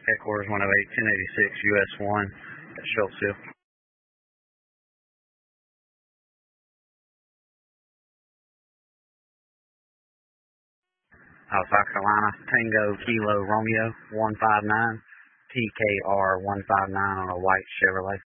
Headquarters 108, 1086 US 1 at Schultzville. South Carolina, Tango Kilo Romeo 159, TKR 159 on a white Chevrolet.